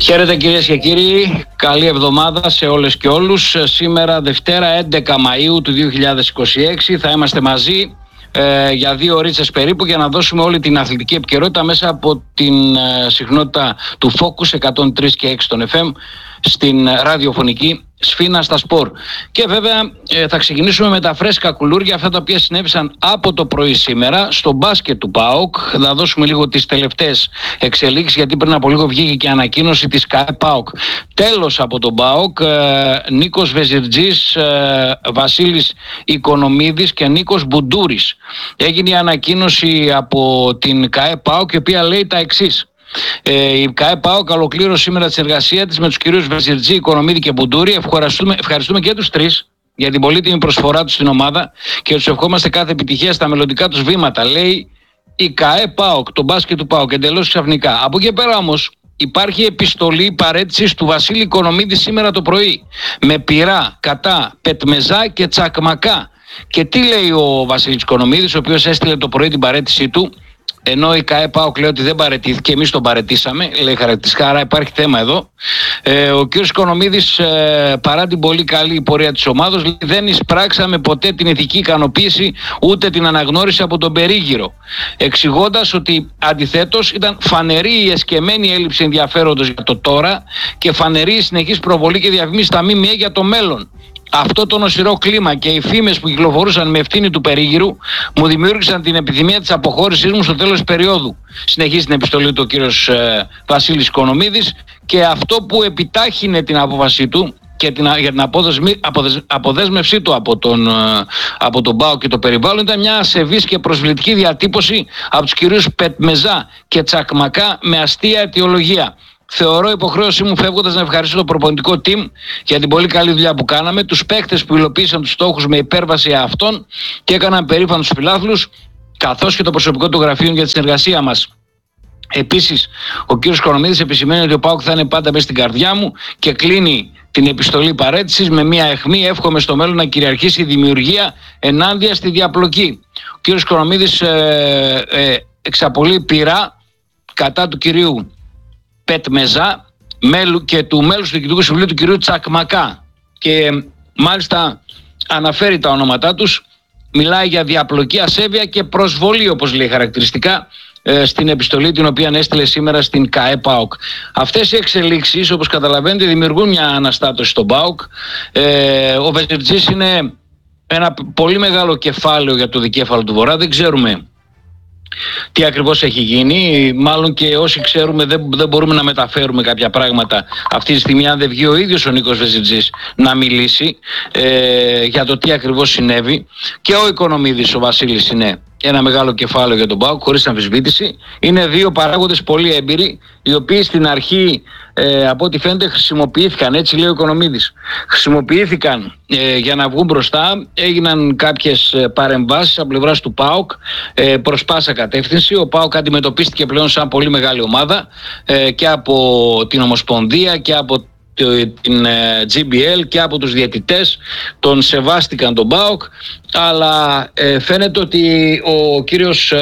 Χαίρετε κυρίες και κύριοι, καλή εβδομάδα σε όλες και όλους. Σήμερα Δευτέρα 11 Μαΐου του 2026 θα είμαστε μαζί για 2 ώρες περίπου για να δώσουμε όλη την αθλητική επικαιρότητα μέσα από την συχνότητα του Focus 103 και 6 των FM στην ραδιοφωνική Σφίνα στα Σπορ. Και βέβαια θα ξεκινήσουμε με τα φρέσκα κουλούρια, αυτά τα οποία συνέβησαν από το πρωί σήμερα στο μπάσκετ του ΠΑΟΚ. Θα δώσουμε λίγο τις τελευταίες εξελίξεις, γιατί πριν από λίγο βγήκε και ανακοίνωση της ΚΑΕ ΠΑΟΚ. Τέλος από τον ΠΑΟΚ, Νίκος Βεζιρτζής, Βασίλης Οικονομίδης και Νίκος Μπουντούρης. Έγινε η ανακοίνωση από την ΚΑΕ ΠΑΟΚ, η οποία λέει τα εξής. Η ΚΑΕ ΠΑΟΚ ολοκλήρωσε σήμερα τη συνεργασία της με τους κυρίους Βεζιρτζή, Οικονομίδη και Μπουντούρη. Ευχαριστούμε και τους τρεις για την πολύτιμη προσφορά τους στην ομάδα και τους ευχόμαστε κάθε επιτυχία στα μελλοντικά τους βήματα, λέει η ΚΑΕ ΠΑΟΚ, το μπάσκετ του ΠΑΟΚ, εντελώς ξαφνικά. Από εκεί πέρα όμως υπάρχει επιστολή παρέτησης του Βασίλη Οικονομίδη σήμερα το πρωί με πυρά κατά Πετμεζά και Τσακμακά. Και τι λέει ο Βασίλης Οικονομίδης, ο οποίος έστειλε το πρωί την παρέτησή του? Ενώ η ΚΑΕ ΠΑΟΚ λέει ότι δεν παραιτήθηκε, εμείς τον παραιτήσαμε, λέει χαρακτηριστικά, άρα υπάρχει θέμα εδώ. Ο κ. Οικονομίδης, παρά την πολύ καλή πορεία της ομάδος, λέει, δεν εισπράξαμε ποτέ την ηθική ικανοποίηση ούτε την αναγνώριση από τον περίγυρο. Εξηγώντας ότι αντιθέτως ήταν φανερή η εσκεμμένη έλλειψη ενδιαφέροντος για το τώρα και φανερή η συνεχής προβολή και διαφήμιση στα ΜΜΕ για το μέλλον. Αυτό το νοσηρό κλίμα και οι φήμες που κυκλοφορούσαν με ευθύνη του περίγυρου μου δημιούργησαν την επιθυμία της αποχώρησής μου στο τέλος της περίοδου. Συνεχίζει την επιστολή του ο κύριος Βασίλης Οικονομίδης, και αυτό που επιτάχυνε την απόφασή του και για την αποδέσμευσή του από τον ΠΑΟΚ και το περιβάλλον ήταν μια ασεβής και προσβλητική διατύπωση από τους κυρίους Πετμεζά και Τσακμακά με αστεία αιτιολογία. Θεωρώ υποχρέωσή μου φεύγοντας να ευχαριστήσω το προπονητικό team για την πολύ καλή δουλειά που κάναμε, τους παίκτες που υλοποίησαν τους στόχους με υπέρβαση αυτών και έκαναν περήφανους φιλάθλους, καθώς και το προσωπικό του γραφείο για τη συνεργασία μας. Επίσης, ο κ. Οικονομίδης επισημαίνει ότι ο ΠΑΟΚ θα είναι πάντα μέσα στην καρδιά μου και κλείνει την επιστολή παρέτησης με μια αιχμή. Εύχομαι στο μέλλον να κυριαρχήσει η δημιουργία ενάντια στη διαπλοκή. Ο κ. Οικονομίδης εξαπολύει πειρά κατά του κυρίου Πετμεζά και του μέλους του Διοικητικού Συμβουλίου του κυρίου Τσακμακά, και μάλιστα αναφέρει τα ονόματά τους, μιλάει για διαπλοκή, ασέβεια και προσβολή, όπως λέει χαρακτηριστικά στην επιστολή την οποία έστειλε σήμερα στην ΚΑΕ ΠΑΟΚ. Αυτές οι εξελίξεις, όπως καταλαβαίνετε, δημιουργούν μια αναστάτωση στον ΠΑΟΚ. Ο Βεζιρτζής είναι ένα πολύ μεγάλο κεφάλαιο για το δικέφαλο του Βορρά. Δεν ξέρουμε τι ακριβώς έχει γίνει, μάλλον και όσοι ξέρουμε δεν μπορούμε να μεταφέρουμε κάποια πράγματα αυτή τη στιγμή, αν δεν βγει ο ίδιος ο Νίκος Βεζιρτζής να μιλήσει για το τι ακριβώς συνέβη. Και ο Οικονομίδης, ο Βασίλης, είναι ένα μεγάλο κεφάλαιο για τον ΠΑΟΚ, χωρίς αμφισβήτηση. Είναι δύο παράγοντες πολύ έμπειροι, οι οποίοι στην αρχή από ό,τι φαίνεται χρησιμοποιήθηκαν, έτσι λέει ο Οικονομίδης, χρησιμοποιήθηκαν για να βγουν μπροστά. Έγιναν κάποιες παρεμβάσεις από πλευράς του ΠΑΟΚ προς πάσα κατεύθυνση. Ο ΠΑΟΚ αντιμετωπίστηκε πλέον σαν πολύ μεγάλη ομάδα και από την Ομοσπονδία και από την GBL και από τους διαιτητές. Τον σεβάστηκαν τον ΠΑΟΚ, αλλά φαίνεται ότι ο κύριος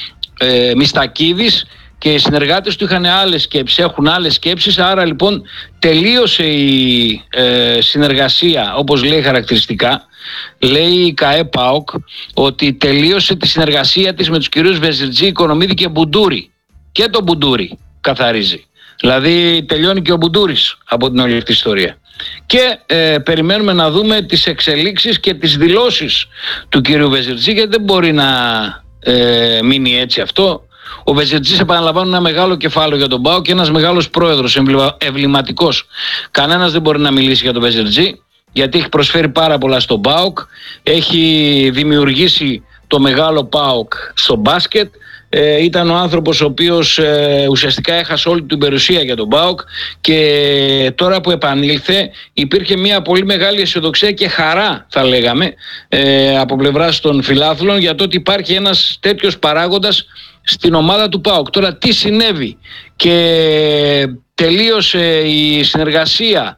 Μιστακίδης και οι συνεργάτες του είχαν άλλες σκέψεις, έχουν άλλες σκέψεις. Άρα λοιπόν τελείωσε η συνεργασία, όπως λέει χαρακτηριστικά, λέει η ΚΑΕ ΠΑΟΚ ότι τελείωσε τη συνεργασία της με τους κυρίους Βεζιρτζή, Οικονομίδη και Μπουντούρη. Και τον Μπουντούρη καθαρίζει. Δηλαδή τελειώνει και ο Μπουντούρης από την όλη αυτή ιστορία. Και περιμένουμε να δούμε τις εξελίξεις και τις δηλώσεις του κυρίου Βεζιρτζή, γιατί δεν μπορεί να μείνει έτσι αυτό. Ο Βεζιρτζής, επαναλαμβάνω, ένα μεγάλο κεφάλαιο για τον ΠΑΟΚ και ένας μεγάλος πρόεδρος, εμβληματικός. Κανένας δεν μπορεί να μιλήσει για τον Βεζιρτζή, γιατί έχει προσφέρει πάρα πολλά στον ΠΑΟΚ, έχει δημιουργήσει το μεγάλο ΠΑΟΚ στο μπάσκετ. Ήταν ο άνθρωπος ο οποίος ουσιαστικά έχασε όλη την περιουσία για τον ΠΑΟΚ, και τώρα που επανήλθε υπήρχε μια πολύ μεγάλη αισιοδοξία και χαρά, θα λέγαμε, από πλευράς των φιλάθλων για το ότι υπάρχει ένας τέτοιος παράγοντας στην ομάδα του ΠΑΟΚ. Τώρα τι συνέβη? Και τελείωσε η συνεργασία.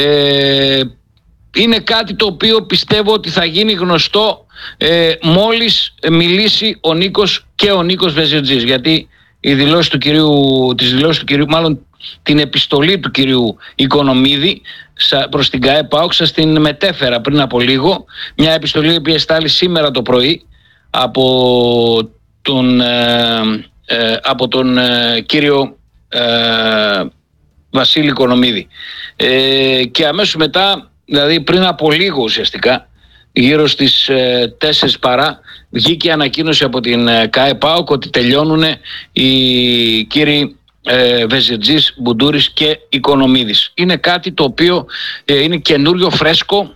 Είναι κάτι το οποίο πιστεύω ότι θα γίνει γνωστό μόλις μιλήσει ο Νίκος και ο Νίκος Βεζιρτζής, γιατί τις δηλώσεις του κυρίου, μάλλον την επιστολή του κυρίου Οικονομίδη προς την ΚΑΕ ΠΑΟΚ. Σας την μετέφερα πριν από λίγο. Μια επιστολή που εστάλει σήμερα το πρωί από τον κύριο Βασίλη Οικονομίδη. Και αμέσως μετά, δηλαδή πριν από λίγο ουσιαστικά, γύρω στις 4 παρά, βγήκε ανακοίνωση από την ΚΑΕ ΠΑΟΚ ότι τελειώνουν οι κύριοι Βεζιρτζής, Μπουντούρης και Οικονομίδης. Είναι κάτι το οποίο είναι καινούριο, φρέσκο.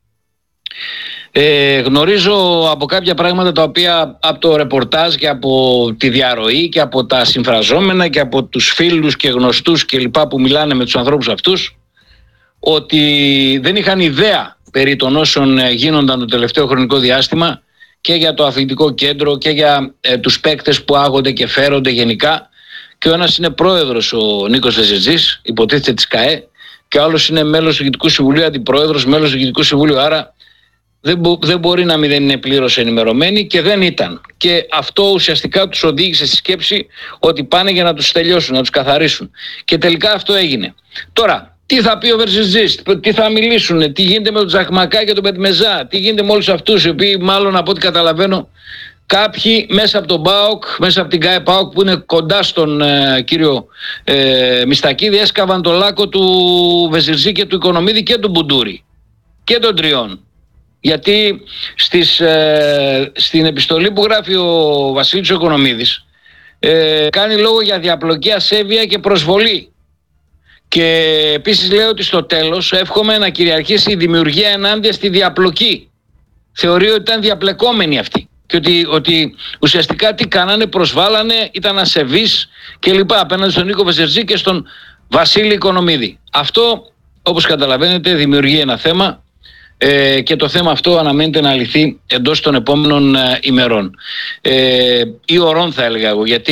Γνωρίζω από κάποια πράγματα τα οποία από το ρεπορτάζ και από τη διαρροή και από τα συμφραζόμενα και από τους φίλους και γνωστούς και λοιπά που μιλάνε με τους ανθρώπους αυτούς, ότι δεν είχαν ιδέα περί των όσων γίνονταν το τελευταίο χρονικό διάστημα και για το αθλητικό κέντρο και για τους παίκτες που άγονται και φέρονται γενικά. Και ο ένας είναι πρόεδρος, ο Νίκος Βεζιρτζής, υποτίθεται της ΚΑΕ, και ο άλλος είναι μέλος του Διοικητικού Συμβουλίου, αντιπρόεδρος, μέλος του Διοικητικού Συμβουλίου. Άρα δεν μπορεί να μην είναι πλήρως ενημερωμένοι, και δεν ήταν. Και αυτό ουσιαστικά τους οδήγησε στη σκέψη ότι πάνε για να τους τελειώσουν, να τους καθαρίσουν. Και τελικά αυτό έγινε. Τώρα, τι θα πει ο Βεζιρτζής, τι θα μιλήσουν, τι γίνεται με τον Τζαχμακά και τον Πετμεζά, τι γίνεται με όλους αυτούς οι οποίοι, μάλλον από ό,τι καταλαβαίνω, κάποιοι μέσα από τον ΠΑΟΚ, μέσα από την ΚΑΕ ΠΑΟΚ που είναι κοντά στον κύριο Μιστακίδη, έσκαβαν το λάκκο του Βεζιρτζή και του Οικονομίδη και του Μπουντούρη και των τριών. Γιατί στην επιστολή που γράφει ο Βασίλης ο Οικονομίδης κάνει λόγο για διαπλοκή, ασέβεια και προσβολή. Και επίσης λέει ότι στο τέλος εύχομαι να κυριαρχήσει η δημιουργία ενάντια στη διαπλοκή. Θεωρεί ότι ήταν διαπλεκόμενοι αυτοί. Και ότι ουσιαστικά τι κάνανε, προσβάλανε, ήταν ασεβείς και λοιπά απέναντι στον Νίκο Βεζιρτζή και στον Βασίλη Οικονομίδη. Αυτό, όπως καταλαβαίνετε, δημιουργεί ένα θέμα και το θέμα αυτό αναμένεται να λυθεί εντός των επόμενων ημερών ή ωρών, θα έλεγα εγώ, γιατί